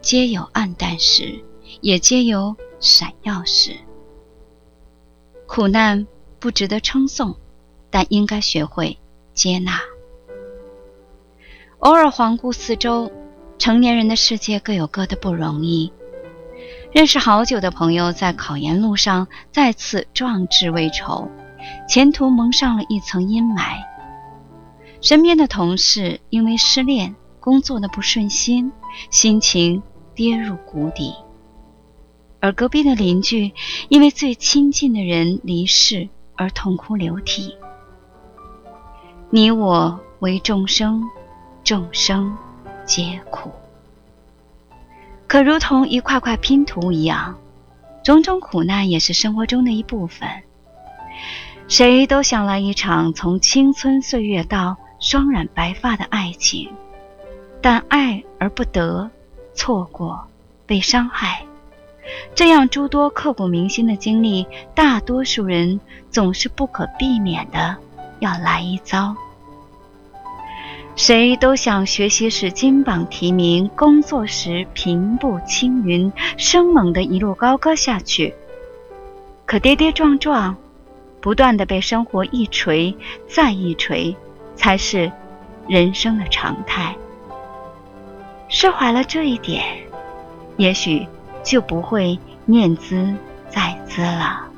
皆有暗淡时，也皆有闪耀时。苦难不值得称颂，但应该学会接纳。偶尔环顾四周，成年人的世界各有各的不容易。认识好久的朋友在考研路上再次壮志未酬，前途蒙上了一层阴霾。身边的同事因为失恋，工作的不顺心，心情跌入谷底。而隔壁的邻居因为最亲近的人离世而痛哭流涕。你我为众生，众生皆苦。可如同一块块拼图一样，种种苦难也是生活中的一部分。谁都想来一场从青春岁月到双染白发的爱情，但爱而不得，错过，被伤害，这样诸多刻骨铭心的经历，大多数人总是不可避免的要来一遭。谁都想学习时金榜题名，工作时平步青云，生猛的一路高歌下去。可跌跌撞撞，不断的被生活一锤再一锤，才是人生的常态。释怀了这一点，也许就不会念兹在兹了。